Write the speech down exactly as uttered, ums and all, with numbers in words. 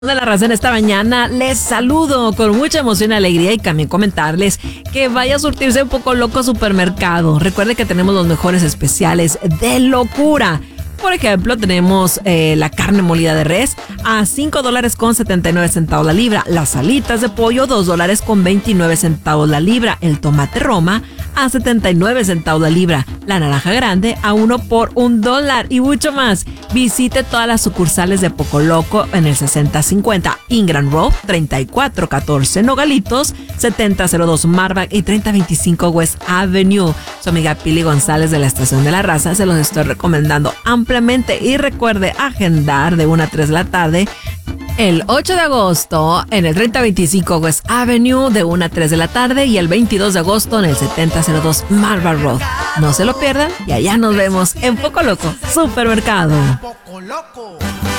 De la raza en esta mañana, les saludo con mucha emoción y alegría y también comentarles que vaya a surtirse un poco loco a supermercado. Recuerde que tenemos los mejores especiales de locura. Por ejemplo, tenemos eh, la carne molida de res a cinco dólares con setenta y nueve centavos la libra. Las alitas de pollo, dos dólares con veintinueve centavos la libra. El tomate Roma a setenta y nueve centavos la libra. La naranja grande a uno por un dólar y mucho más. Visite todas las sucursales de Poco Loco en el sesenta cincuenta Ingram Road, treinta y cuatro catorce Nogalitos, setenta cero dos Marback y treinta veinticinco West Avenue. Su amiga Pili González de la Estación de la Raza se los estoy recomendando ampliamente. Y recuerde agendar de una a tres de la tarde el ocho de agosto en el treinta veinticinco West Avenue de una a tres de la tarde y el veintidós de agosto en el setenta cero dos Marback Road. No se lo pierdan y allá nos vemos en Poco Loco Supermercado. Poco Loco.